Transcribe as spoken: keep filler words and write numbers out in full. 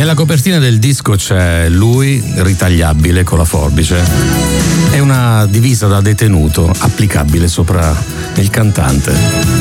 Nella copertina del disco c'è lui ritagliabile con la forbice e una divisa da detenuto applicabile sopra il cantante.